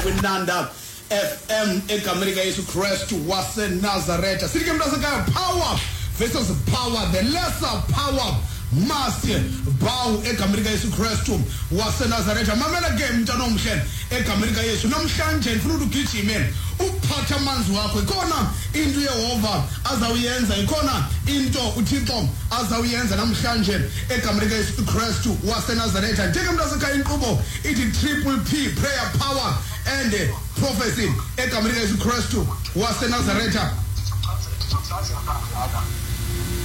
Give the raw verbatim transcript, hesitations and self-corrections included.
kwinanda F M eGamerika Yesu Kristu waseNazaretha. Sithi ke mntasekhaya, power versus power, the lesser power must bow eGamerika Yesu Kristu waseNazaretha. Mamela ke mntana omhle eGamerika Yesu, namhlanje ndifuna ukugijime uphatha amanzi wakho. Ikhona into yeHova azawuyenza, ikhona into uThixo azawuyenza namhlanje eGamerika Yesu Kristu waseNazaretha. Njenge mntasekhaya, inkqubo ithi triple P, prayer, power and prophecy eGamerika Yesu Kristu waseNazaretha.